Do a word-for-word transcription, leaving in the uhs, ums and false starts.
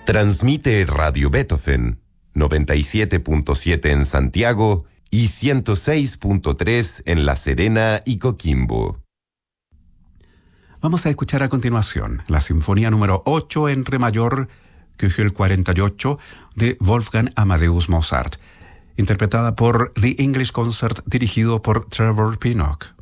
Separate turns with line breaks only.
Transmite Radio Beethoven, noventa y siete punto siete en Santiago y ciento seis punto tres en La Serena y Coquimbo.
Vamos a escuchar a continuación la Sinfonía número ocho en Re mayor, Köchel cuarenta y ocho, de Wolfgang Amadeus Mozart, interpretada por The English Concert dirigido por Trevor Pinnock.